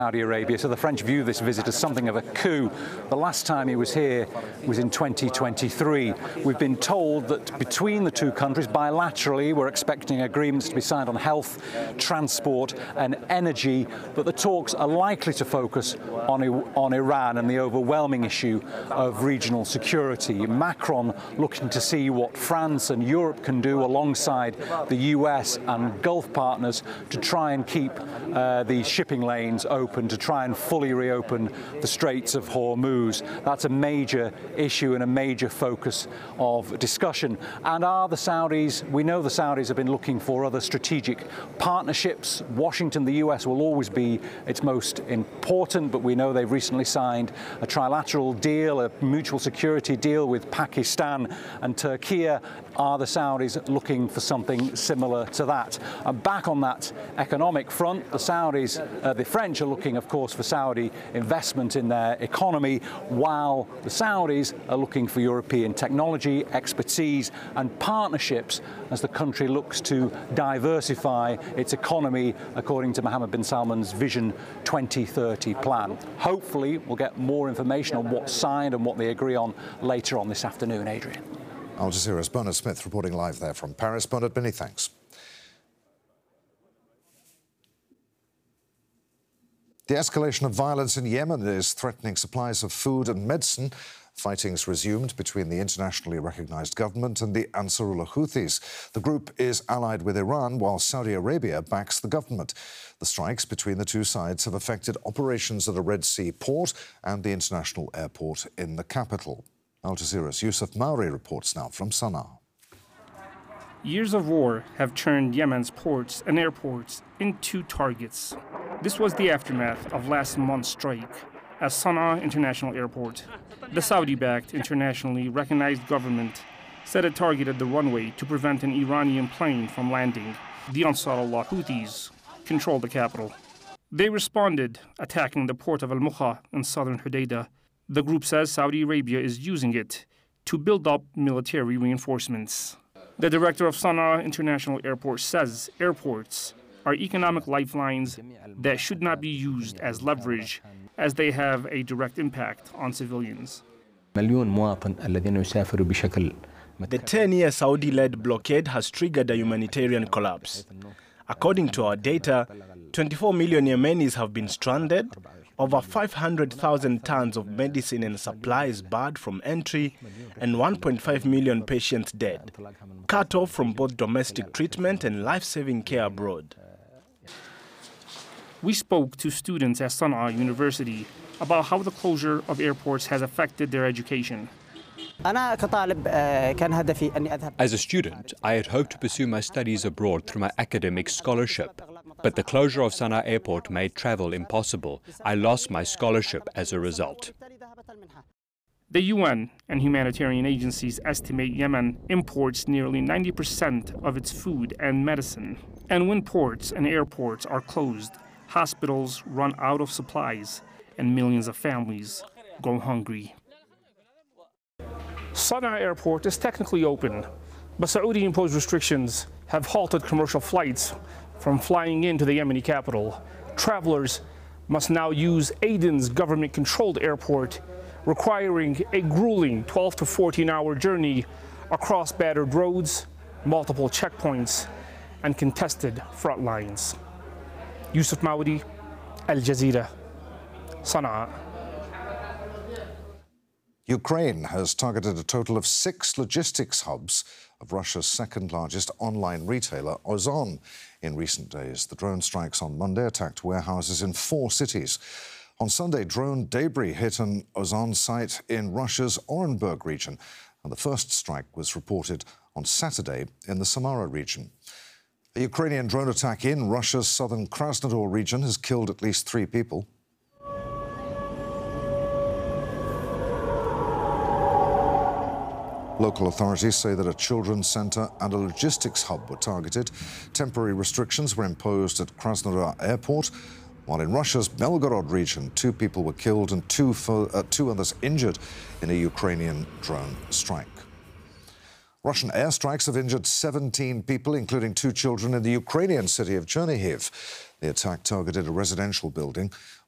Saudi Arabia, so the French view this visit as something of a coup. The last time he was here was in 2023. We've been told that between the two countries, bilaterally, we're expecting agreements to be signed on health, transport and energy, but the talks are likely to focus on Iran and the overwhelming issue of regional security. Macron looking to see what France and Europe can do alongside the US and Gulf partners to try and keep the shipping lanes open, to try and fully reopen the Straits of Hormuz. That's a major issue and a major focus of discussion. And are the Saudis, we know the Saudis have been looking for other strategic partnerships. Washington, the US will always be its most important, but we know they've recently signed a trilateral deal, a mutual security deal with Pakistan and Turkey. Are the Saudis looking for something similar to that? And back on that economic front, the Saudis, the French are looking, of course, for Saudi investment in their economy, while the Saudis are looking for European technology, expertise and partnerships as the country looks to diversify its economy according to Mohammed bin Salman's Vision 2030 plan. Hopefully, we'll get more information on what's signed and what they agree on later on this afternoon. Adrian. Al Jazeera's Bernard Smith reporting live there from Paris. Bernard, many thanks. The escalation of violence in Yemen is threatening supplies of food and medicine. Fighting's resumed between the internationally recognized government and the Ansarullah Houthis. The group is allied with Iran, while Saudi Arabia backs the government. The strikes between the two sides have affected operations at a Red Sea port and the international airport in the capital. Al Jazeera's Yusuf Mauri reports now from Sana'a. Years of war have turned Yemen's ports and airports into targets. This was the aftermath of last month's strike at Sana'a International Airport. The Saudi-backed, internationally recognized government set a target at the runway to prevent an Iranian plane from landing. The Ansarullah Houthis controlled the capital. They responded, attacking the port of Al-Mukha in southern Hodeidah. The group says Saudi Arabia is using it to build up military reinforcements. The director of Sana'a International Airport says airports are economic lifelines that should not be used as leverage, as they have a direct impact on civilians. The 10-year Saudi-led blockade has triggered a humanitarian collapse. According to our data, 24 million Yemenis have been stranded, over 500,000 tons of medicine and supplies barred from entry, and 1.5 million patients dead, cut off from both domestic treatment and life-saving care abroad. We spoke to students at Sana'a University about how the closure of airports has affected their education. As a student, I had hoped to pursue my studies abroad through my academic scholarship. But the closure of Sana'a Airport made travel impossible. I lost my scholarship as a result. The UN and humanitarian agencies estimate Yemen imports nearly 90% of its food and medicine. And when ports and airports are closed, hospitals run out of supplies, and millions of families go hungry. Sana'a Airport is technically open, but Saudi-imposed restrictions have halted commercial flights from flying into the Yemeni capital. Travelers must now use Aden's government-controlled airport, requiring a grueling 12 to 14-hour journey across battered roads, multiple checkpoints, and contested front lines. Yusuf Maudi, Al Jazeera, Sana'a. Ukraine has targeted a total of 6 logistics hubs of Russia's second-largest online retailer, Ozon. In recent days, the drone strikes on Monday attacked warehouses in 4 cities. On Sunday, drone debris hit an Ozon site in Russia's Orenburg region, and the first strike was reported on Saturday in the Samara region. A Ukrainian drone attack in Russia's southern Krasnodar region has killed at least 3 people. Local authorities say that a children's centre and a logistics hub were targeted. Temporary restrictions were imposed at Krasnodar Airport, while in Russia's Belgorod region, 2 people were killed and 2 others injured in a Ukrainian drone strike. Russian airstrikes have injured 17 people, including 2 children, in the Ukrainian city of Chernihiv. The attack targeted a residential building